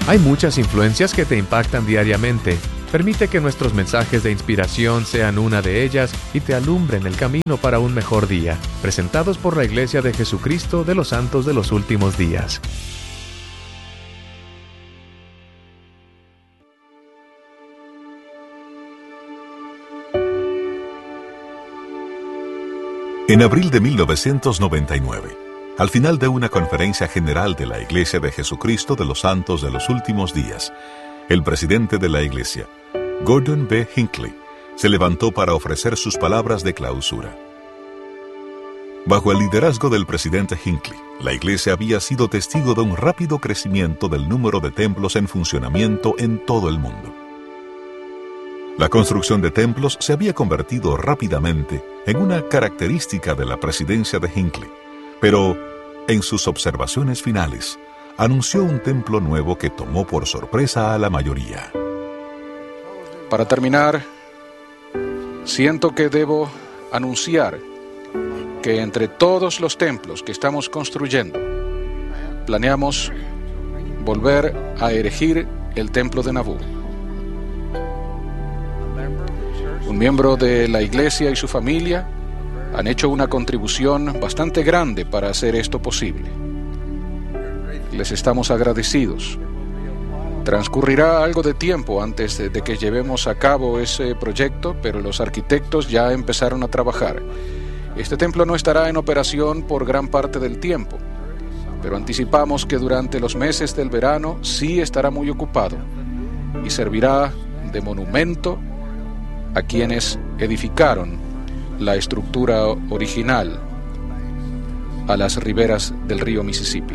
Hay muchas influencias que te impactan diariamente. Permite que nuestros mensajes de inspiración sean una de ellas y te alumbren el camino para un mejor día. Presentados por la Iglesia de Jesucristo de los Santos de los Últimos Días. En abril de 1999, al final de una conferencia general de la Iglesia de Jesucristo de los Santos de los Últimos Días, el presidente de la Iglesia, Gordon B. Hinckley, se levantó para ofrecer sus palabras de clausura. Bajo el liderazgo del presidente Hinckley, la Iglesia había sido testigo de un rápido crecimiento del número de templos en funcionamiento en todo el mundo. La construcción de templos se había convertido rápidamente en una característica de la presidencia de Hinckley, pero en sus observaciones finales anunció un templo nuevo que tomó por sorpresa a la mayoría. Para terminar, siento que debo anunciar que entre todos los templos que estamos construyendo, planeamos volver a erigir el templo de Nabú. Un miembro de la iglesia y su familia han hecho una contribución bastante grande para hacer esto posible. Les estamos agradecidos. Transcurrirá algo de tiempo antes de que llevemos a cabo ese proyecto, pero los arquitectos ya empezaron a trabajar. Este templo no estará en operación por gran parte del tiempo, pero anticipamos que durante los meses del verano sí estará muy ocupado y servirá de monumento a quienes edificaron la estructura original a las riberas del río Mississippi.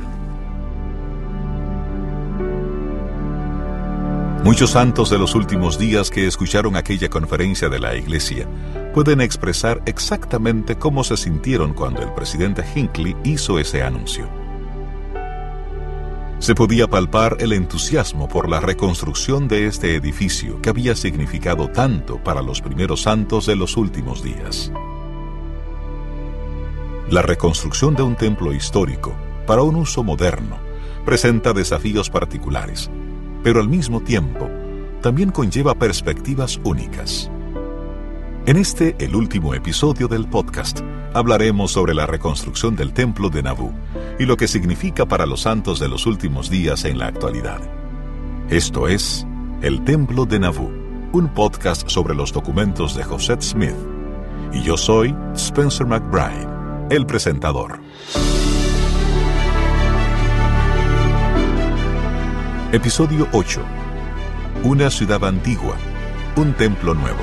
Muchos santos de los últimos días que escucharon aquella conferencia de la Iglesia pueden expresar exactamente cómo se sintieron cuando el presidente Hinckley hizo ese anuncio. Se podía palpar el entusiasmo por la reconstrucción de este edificio que había significado tanto para los primeros santos de los últimos días. La reconstrucción de un templo histórico para un uso moderno presenta desafíos particulares, pero al mismo tiempo también conlleva perspectivas únicas. En el último episodio del podcast, hablaremos sobre la reconstrucción del templo de Nabú y lo que significa para los santos de los últimos días en la actualidad. Esto es El Templo de Nabú, un podcast sobre los documentos de Josette Smith. Y yo soy Spencer McBride, el presentador. Episodio 8. Una ciudad antigua, un templo nuevo.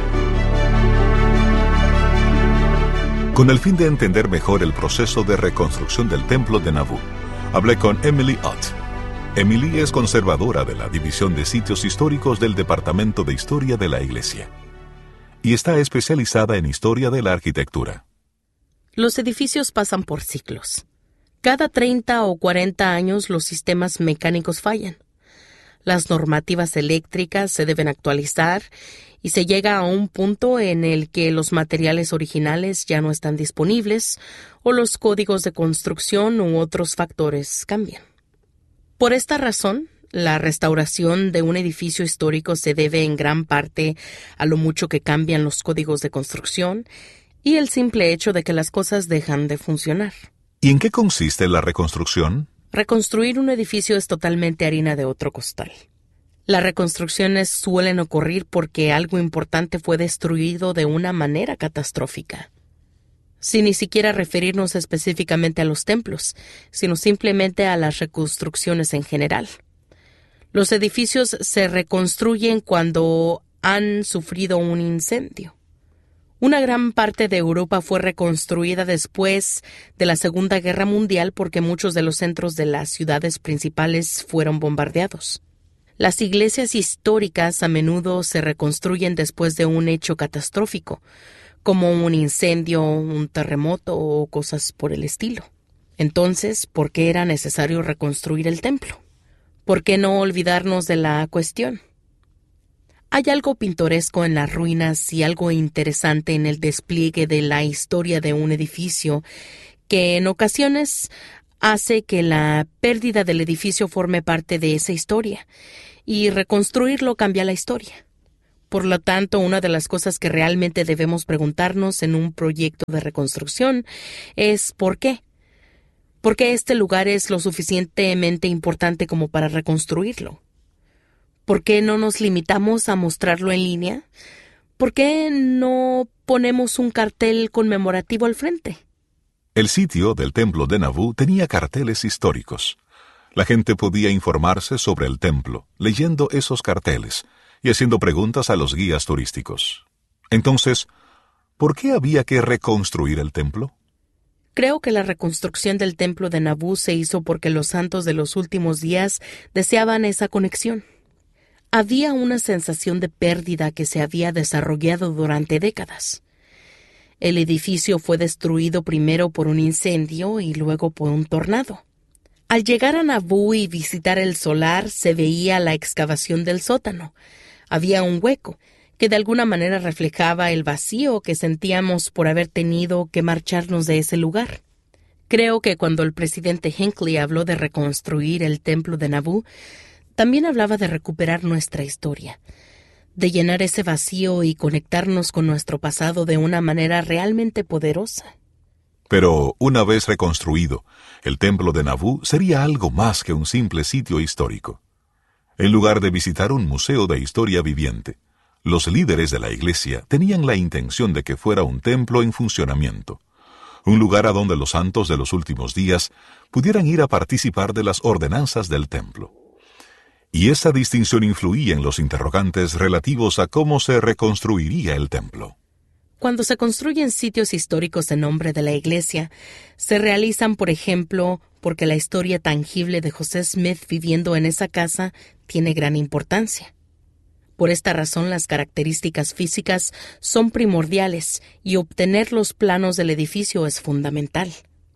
Con el fin de entender mejor el proceso de reconstrucción del templo de Nabú, hablé con Emily Ott. Emily es conservadora de la División de Sitios Históricos del Departamento de Historia de la Iglesia y está especializada en historia de la arquitectura. Los edificios pasan por ciclos. Cada 30 o 40 años los sistemas mecánicos fallan. Las normativas eléctricas se deben actualizar y se llega a un punto en el que los materiales originales ya no están disponibles o los códigos de construcción u otros factores cambian. Por esta razón, la restauración de un edificio histórico se debe en gran parte a lo mucho que cambian los códigos de construcción y el simple hecho de que las cosas dejan de funcionar. ¿Y en qué consiste la reconstrucción? Reconstruir un edificio es totalmente harina de otro costal. Las reconstrucciones suelen ocurrir porque algo importante fue destruido de una manera catastrófica. Sin ni siquiera referirnos específicamente a los templos, sino simplemente a las reconstrucciones en general. Los edificios se reconstruyen cuando han sufrido un incendio. Una gran parte de Europa fue reconstruida después de la Segunda Guerra Mundial porque muchos de los centros de las ciudades principales fueron bombardeados. Las iglesias históricas a menudo se reconstruyen después de un hecho catastrófico, como un incendio, un terremoto o cosas por el estilo. Entonces, ¿por qué era necesario reconstruir el templo? ¿Por qué no olvidarnos de la cuestión? Hay algo pintoresco en las ruinas y algo interesante en el despliegue de la historia de un edificio que en ocasiones hace que la pérdida del edificio forme parte de esa historia, y reconstruirlo cambia la historia. Por lo tanto, una de las cosas que realmente debemos preguntarnos en un proyecto de reconstrucción es ¿por qué? ¿Por qué este lugar es lo suficientemente importante como para reconstruirlo? ¿Por qué no nos limitamos a mostrarlo en línea? ¿Por qué no ponemos un cartel conmemorativo al frente? El sitio del templo de Nabú tenía carteles históricos. La gente podía informarse sobre el templo, leyendo esos carteles y haciendo preguntas a los guías turísticos. Entonces, ¿por qué había que reconstruir el templo? Creo que la reconstrucción del templo de Nabú se hizo porque los santos de los últimos días deseaban esa conexión. Había una sensación de pérdida que se había desarrollado durante décadas. El edificio fue destruido primero por un incendio y luego por un tornado. Al llegar a Nabú y visitar el solar, se veía la excavación del sótano. Había un hueco que de alguna manera reflejaba el vacío que sentíamos por haber tenido que marcharnos de ese lugar. Creo que cuando el presidente Hinckley habló de reconstruir el templo de Nabú, también hablaba de recuperar nuestra historia, de llenar ese vacío y conectarnos con nuestro pasado de una manera realmente poderosa. Pero, una vez reconstruido, el templo de Nabú sería algo más que un simple sitio histórico. En lugar de visitar un museo de historia viviente, los líderes de la iglesia tenían la intención de que fuera un templo en funcionamiento, un lugar a donde los santos de los últimos días pudieran ir a participar de las ordenanzas del templo. Y esa distinción influía en los interrogantes relativos a cómo se reconstruiría el templo. Cuando se construyen sitios históricos en nombre de la Iglesia, se realizan, por ejemplo, porque la historia tangible de José Smith viviendo en esa casa tiene gran importancia. Por esta razón, las características físicas son primordiales y obtener los planos del edificio es fundamental.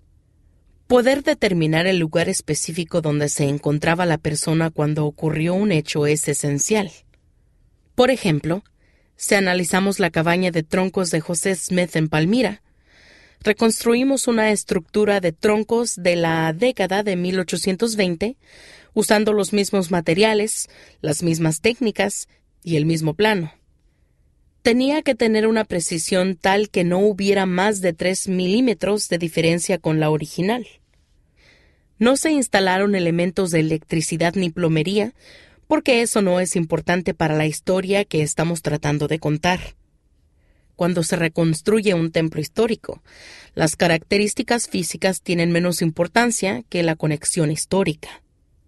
Poder determinar el lugar específico donde se encontraba la persona cuando ocurrió un hecho es esencial. Por ejemplo, si analizamos la cabaña de troncos de José Smith en Palmira, reconstruimos una estructura de troncos de la década de 1820, usando los mismos materiales, las mismas técnicas y el mismo plano. Tenía que tener una precisión tal que no hubiera más de 3 milímetros de diferencia con la original. No se instalaron elementos de electricidad ni plomería, porque eso no es importante para la historia que estamos tratando de contar. Cuando se reconstruye un templo histórico, las características físicas tienen menos importancia que la conexión histórica.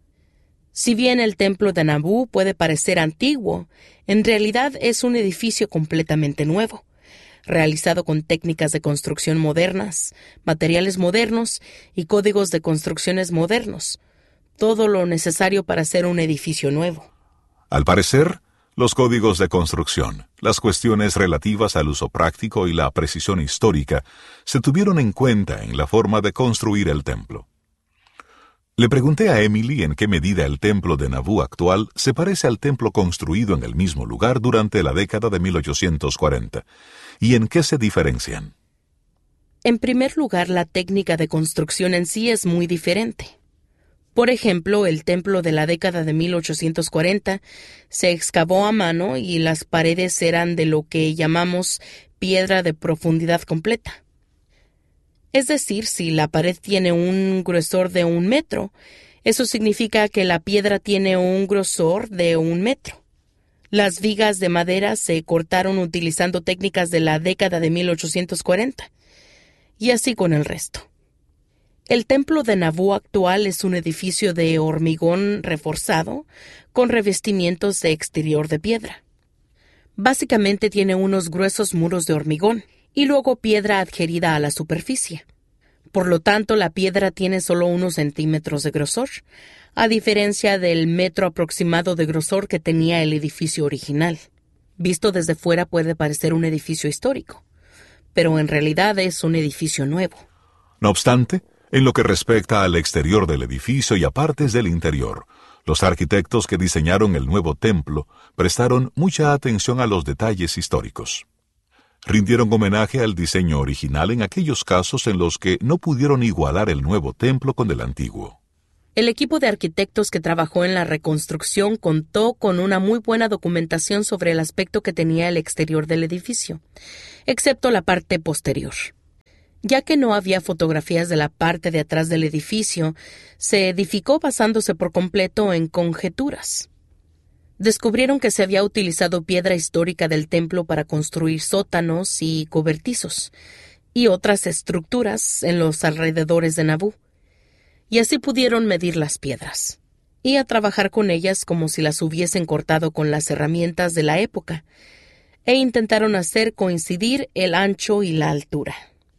Si bien el templo de Nabú puede parecer antiguo, en realidad es un edificio completamente nuevo, realizado con técnicas de construcción modernas, materiales modernos y códigos de construcciones modernos, todo lo necesario para hacer un edificio nuevo. Al parecer, los códigos de construcción, las cuestiones relativas al uso práctico y la precisión histórica se tuvieron en cuenta en la forma de construir el templo. Le pregunté a Emily en qué medida el templo de Nabú actual se parece al templo construido en el mismo lugar durante la década de 1840, y en qué se diferencian. En primer lugar, la técnica de construcción en sí es muy diferente. Por ejemplo, el templo de la década de 1840 se excavó a mano y las paredes eran de lo que llamamos piedra de profundidad completa. Es decir, si la pared tiene un grosor de 1 metro, eso significa que la piedra tiene un grosor de 1 metro. Las vigas de madera se cortaron utilizando técnicas de la década de 1840, y así con el resto. El templo de Nabú actual es un edificio de hormigón reforzado con revestimientos de exterior de piedra. Básicamente tiene unos gruesos muros de hormigón y luego piedra adherida a la superficie. Por lo tanto, la piedra tiene solo unos centímetros de grosor, a diferencia del metro aproximado de grosor que tenía el edificio original. Visto desde fuera puede parecer un edificio histórico, pero en realidad es un edificio nuevo. No obstante, en lo que respecta al exterior del edificio y a partes del interior, los arquitectos que diseñaron el nuevo templo prestaron mucha atención a los detalles históricos. Rindieron homenaje al diseño original en aquellos casos en los que no pudieron igualar el nuevo templo con el antiguo. El equipo de arquitectos que trabajó en la reconstrucción contó con una muy buena documentación sobre el aspecto que tenía el exterior del edificio, excepto la parte posterior. Ya que no había fotografías de la parte de atrás del edificio, se edificó basándose por completo en conjeturas. Descubrieron que se había utilizado piedra histórica del templo para construir sótanos y cobertizos, y otras estructuras en los alrededores de Nabú. Y así pudieron medir las piedras, y a trabajar con ellas como si las hubiesen cortado con las herramientas de la época, e intentaron hacer coincidir el ancho y la altura.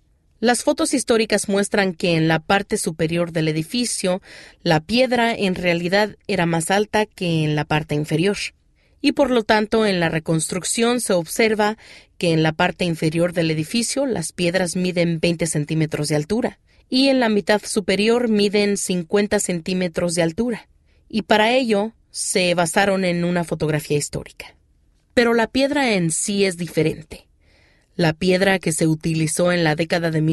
Las fotos históricas muestran que en la parte superior del edificio, la piedra en realidad era más alta que en la parte inferior, y por lo tanto en la reconstrucción se observa que en la parte inferior del edificio las piedras miden 20 centímetros de altura, y en la mitad superior miden 50 centímetros de altura, y para ello se basaron en una fotografía histórica. Pero la piedra en sí es diferente. La piedra que se utilizó en la década de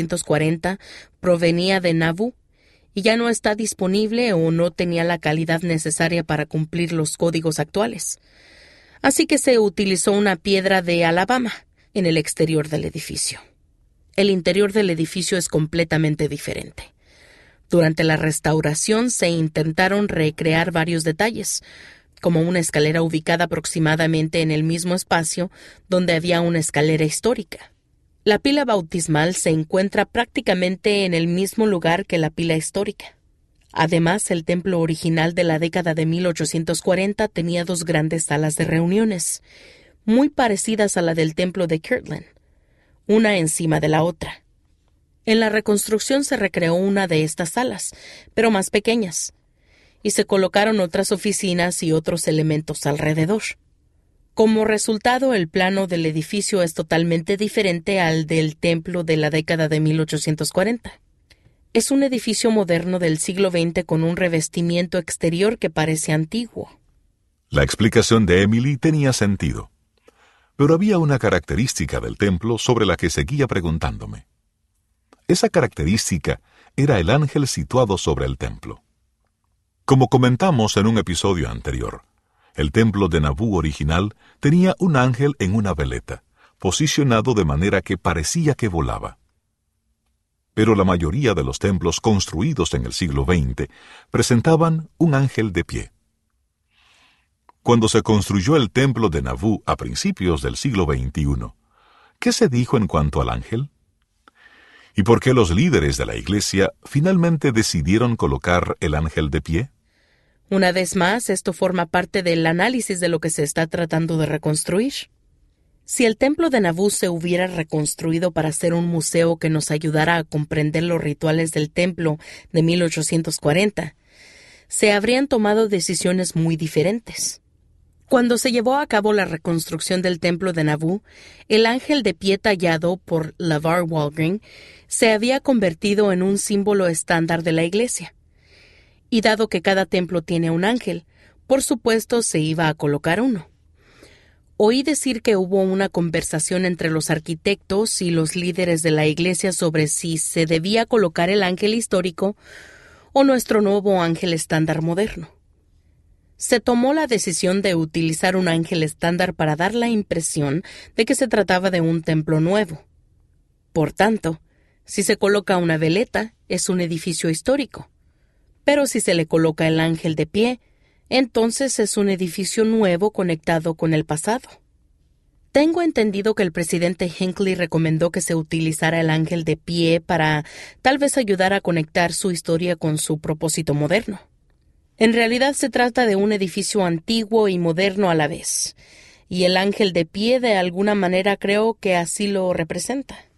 1840 provenía de Nabú y ya no está disponible o no tenía la calidad necesaria para cumplir los códigos actuales. Así que se utilizó una piedra de Alabama en el exterior del edificio. El interior del edificio es completamente diferente. Durante la restauración se intentaron recrear varios detalles, como una escalera ubicada aproximadamente en el mismo espacio donde había una escalera histórica. La pila bautismal se encuentra prácticamente en el mismo lugar que la pila histórica. Además, el templo original de la década de 1840 tenía 2 grandes salas de reuniones, muy parecidas a la del templo de Kirtland, una encima de la otra. En la reconstrucción se recreó una de estas salas, pero más pequeñas, y se colocaron otras oficinas y otros elementos alrededor. Como resultado, el plano del edificio es totalmente diferente al del templo de la década de 1840. Es un edificio moderno del siglo XX con un revestimiento exterior que parece antiguo. La explicación de Emily tenía sentido. Pero había una característica del templo sobre la que seguía preguntándome. Esa característica era el ángel situado sobre el templo. Como comentamos en un episodio anterior, el templo de Nabú original tenía un ángel en una veleta, posicionado de manera que parecía que volaba. Pero la mayoría de los templos construidos en el siglo XX presentaban un ángel de pie. Cuando se construyó el templo de Nabú a principios del siglo XXI, ¿qué se dijo en cuanto al ángel? ¿Y por qué los líderes de la iglesia finalmente decidieron colocar el ángel de pie? Una vez más, esto forma parte del análisis de lo que se está tratando de reconstruir. Si el templo de Nabú se hubiera reconstruido para ser un museo que nos ayudara a comprender los rituales del templo de 1840, se habrían tomado decisiones muy diferentes. Cuando se llevó a cabo la reconstrucción del templo de Nabú, el ángel de pie tallado por LeVar Walgreen se había convertido en un símbolo estándar de la iglesia. Y dado que cada templo tiene un ángel, por supuesto se iba a colocar uno. Oí decir que hubo una conversación entre los arquitectos y los líderes de la iglesia sobre si se debía colocar el ángel histórico o nuestro nuevo ángel estándar moderno. Se tomó la decisión de utilizar un ángel estándar para dar la impresión de que se trataba de un templo nuevo. Por tanto, si se coloca una veleta, es un edificio histórico. Pero si se le coloca el ángel de pie, entonces es un edificio nuevo conectado con el pasado. Tengo entendido que el presidente Hinckley recomendó que se utilizara el ángel de pie para tal vez ayudar a conectar su historia con su propósito moderno. En realidad se trata de un edificio antiguo y moderno a la vez, y el ángel de pie de alguna manera creo que así lo representa.